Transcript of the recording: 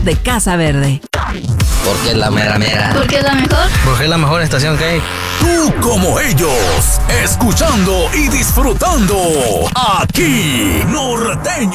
de Casa Verde. Porque es la mera mera. Porque es la mejor. Porque es la mejor estación que hay. Tú como ellos, escuchando y disfrutando aquí, Norteño.